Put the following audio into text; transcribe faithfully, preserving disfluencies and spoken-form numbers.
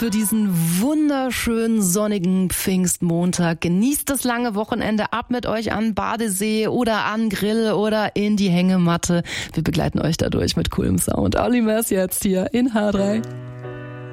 für diesen wunderschönen sonnigen Pfingstmontag. Genießt das lange Wochenende, ab mit euch an Badesee oder an Grill oder in die Hängematte. Wir begleiten euch dadurch mit coolem Sound. Olli Mers jetzt hier in H drei.